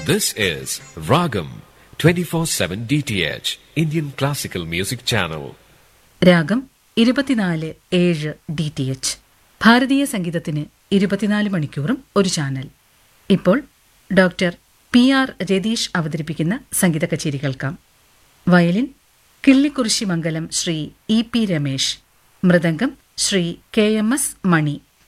This is Ragam 24/7 DTH Indian Classical Music Channel. രാഗം 24/7 DTH ഭാരതീയ സംഗീതത്തിന് 24 മണിക്കൂറും ഒരു ചാനൽ. ഇപ്പോൾ ഡോക്ടർ PR രതീഷ് അവതരിപ്പിക്കുന്ന സംഗീത കച്ചേരി കേൾക്കാം. വയലിൻ കിള്ളിക്കുറിശി മംഗലം ശ്രീ EP രമേശ്, മൃദംഗം ശ്രീ KMS മണി.